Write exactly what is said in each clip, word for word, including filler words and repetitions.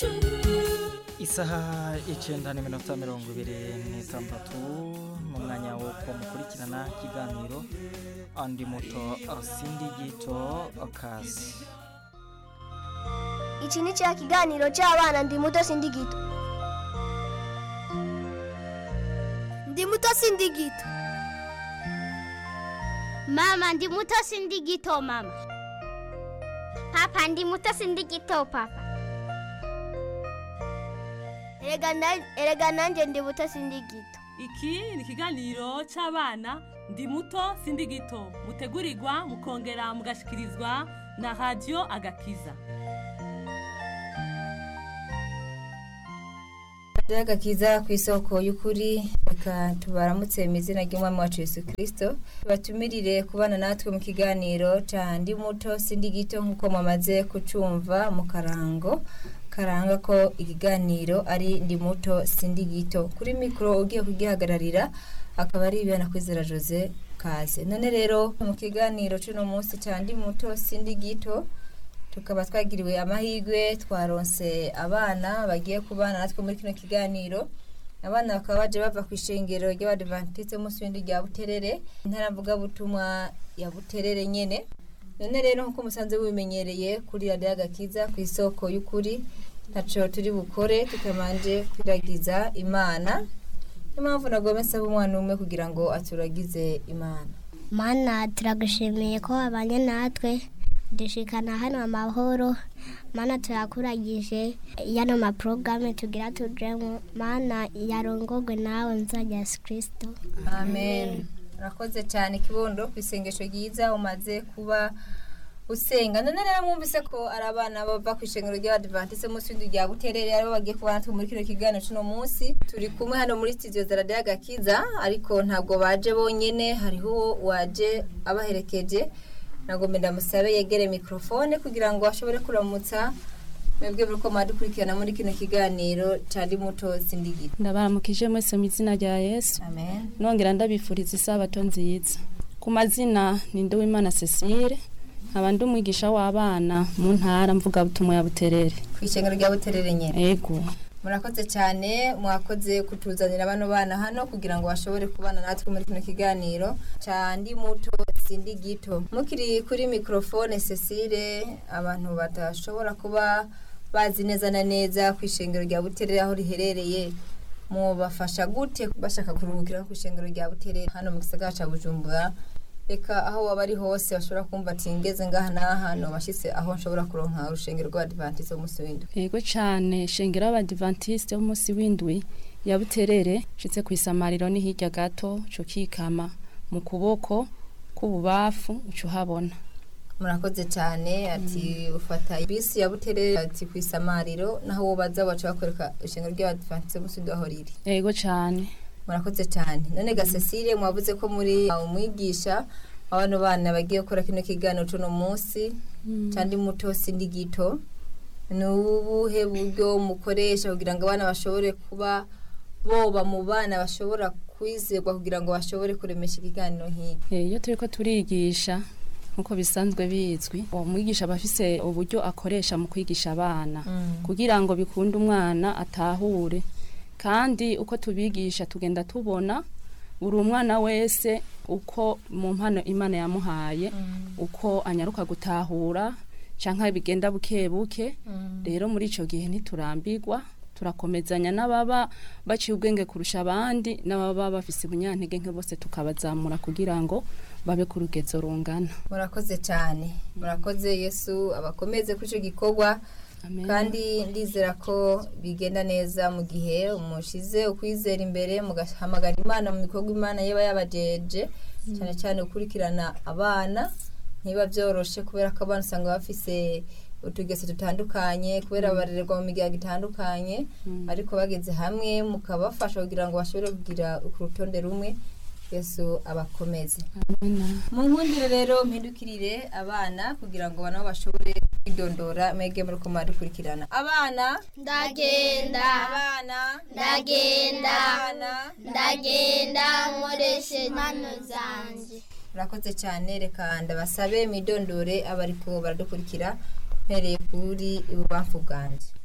Isaha icyenda n'iminota mirongo ibiri n'itandatu mu mwanya wo mukurikirana ikiganiro andi muto sindi gito kazi. Iki ni cya kiganiro cy'abana ndi muto sindi gito. Ndi muto sindi gito. Mama ndi muto sindi gito mama. Papa ndi muto sindi gito papa. Erega nanjye ndi muto sindi gito. Iki ni ikiganiro cy'abana ndi muto sindi gito mutegurirwa mukongera mugashikirizwa na radio Agakiza. Radio Agakiza ku isoko y'ukuri, reka tubaramutse mu izina ry'Umwami wacu Yesu Kristo. Batumirire kubana natwe mu kiganiro cya ndi muto sindi gito nkuko mwamaze kucumva mu karango karanga ko ikiganiro ari ndi muto sindi gito. Kuri mikro ugiye kugihagararira akaba ari ibana kwizera Jose Kaze. None rero mu kiganiro cy'uno munsi cya ndi muto sindi gito tukaba twagiriwe amahirwe twaronse abana bagiye kubana natwe muri kino kiganiro. Abana bakaba baje bava ku ishengero ry'Abadventiste munsi w'indi rya Buterere, intaravuga butumwa ya Buterere nyene. None rero nkuko musanze bimenyereye kuri Radio Agakiza ku isoko y'ukuri, ntaco turi bukore tukamanje kwiragiza Imana. Impamvu nagomesa umwana umwe kugira ngo aturagize Imana. Mana turagushimiye ko abanye natwe dushikana hano amahoro. Mana turakuragije yano ma programme tugira tujemo. Mana yarongogwe nawe nzajya Yesu Kristo. Amen. Rakoze cyane kibondo kwisengesho giza umaze kuba usenga. None rero mwumvise ko ari abana bava ku ishengero ry'Abadventiste munsi w'indi rya Buterere ari bagiye kubana natwe muri kino kiganiro cy'uno munsi. Turi kumwe hano muri studio za Radio Agakiza, ariko ntabwo baje bonyene, hariho waje abaherekeje. Nagombe ndamusabe yegere microphone kugira ngo ashobore kuramutsa mwebwe buriko madukurikirana muri kino kiganiro cyandi muto sindi gito. Ndabaramukije mwese mu izina rya Yesu. Amen. Nongera ndabifuriza isabato nziza. Ku mazina ni Nduwimana Cecile, abandi umwigisha w'abana mu ntara mvuga butumwa ya Buterere. Ku ishengero rya Buterere nyene. Yego. Murakoze cyane, mwakoze kutuzanira bano bana hano kugira ngo bashobore kubana natwe muri kino kiganiro cyandi muto sindi gito. Mukiri kuri microphone Cecile, abantu batashobora kuba bazi neza na neza ku ishengero rya Buterere aho riherereye, mu bafasha gute bashaka kuruhukira ku ishengero rya Buterere hano mu gisagara ca Bujumbura? Eka aho wabari hose bashobora kumva ati ngeze ngaha na hano bashitse aho nshobora kuronka urushengero rw'Abadventiste umunsi w'indwi. Yego cyane, shengero y'Abadventiste umunsi w'indwi ya Buterere shitse ku isamariro ni hirya gato cyo kikama mu kuboko kububafu uco habona. Murakoze cyane, ati mm. ufata bisi ya Buterere ati ku isamariro naho wobaza wacu bakwereka ishengero ry'Abadventiste umunsi w'indwi aho riri. Yego cyane. Murakoze cyane. None ga Cecile mwavuze ko muri umwigisha abantu bana bagiye gukora kino kiganiro cyo no munsi cyandi muto sindi gito. Nubuhe buryo mukoresha kugira ngo abana bashobore kuba boba mu bana bashobora kwizerwa kugira ngo bashobore kuremesha ikiganiro nk'iki? Eh iyo turiko turigisha nkuko bisanzwe bizwi, umwigisha bafise uburyo akoresha mu kwigisha abana mm. kugira ngo bikunde umwana atahure. Kandi uko tubigisha tugenda tubona buri umwana wese uko mu mpano Imana yamuhaye mm. uko anyaruka gutahura canka bigenda buke buke. Mm. Rero muri ico gihe ntiturambirwa, turakomezanya n'ababa baciye ubwenge kurusha abandi n'ababa bafise ubunyantege nke bose tukabazamura kugira ngo babe ku rugezo rungana. Murakoze cyane. Murakoze Yesu abakomeze kuri ico gikorwa. Amen. Kandi ndizera ko bigenda neza mu gihe umushize ukwizera imbere mugahamagara Imana mu bikorwa Imana yaba yabajeje mm. cyane cyane ukurikirana abana ntiba byoroshe kubera ko abana usanga bafise utugese tutandukanye kubera mm. barererwa mu migaga itandukanye mm. ariko bageze hamwe mukabafasha kugira ngo bashobore kugira urutonde rumwe. Yesu abakomeze. Amen. Mu nkundire rero mpindukirire abana kugira ngo bana bashobore idondora mege muri kumari kurikirana. Abana ndagenda, abana ndagenda, abana ndagenda nkoreshe impano zanje. Murakoze cyane, reka ndabasabe midondore abariko baradukurikira mpereye kuri ibubamfu bwanje.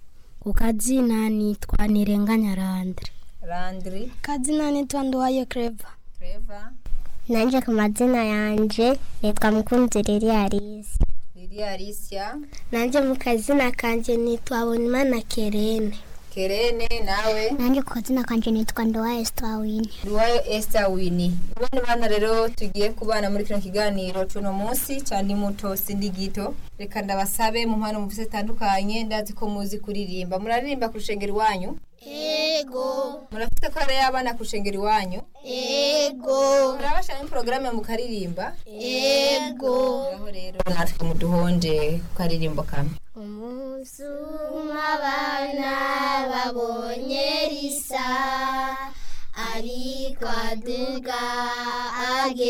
ku kazina nitwa Nirenganya Landry. Landry. Kazina nitwa Nduwayo Clever. Clever. Nanje ku mazina yanje nitwa Mukunzi Lilia Alice. Lilia Alicia. Nanje mu kazina kanje nitwa Bonimana Kerene. Kerene nawe. Nanje ku kazina kanje nitwa Nduwayo Esther Winnie. Nduwayo Esther Winnie. Bane bana rero tugiye kubana muri kino kiganiro cuno munsi cyandi muto sindi gito. Reka ndabasabe mu mpano mufise tandukanye ndazi ko muzi kuririmba. Muraririmba ku rushengero iwanyu? Ego. Murafite ko ari abana ku rushengero iwanyu? Ego. Murabasha mu programme mu karirimba? Ego. Aho rero natwe muduhonje ku karirimbo kamwe. Umusuma abana babonye risa ariko aduga age